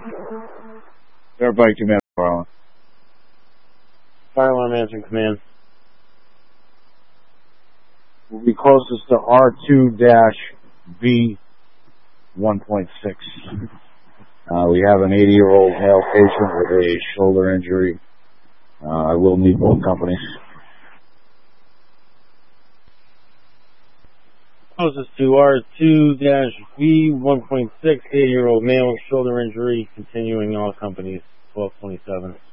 Everybody command, Marlon. Fire alarm answering command. Will be closest to R2-V1.6. We have an 80-year-old male patient with a shoulder injury. I will need both companies. Closest to R2-V1.6, 80-year-old male with shoulder injury, continuing all companies, 1227.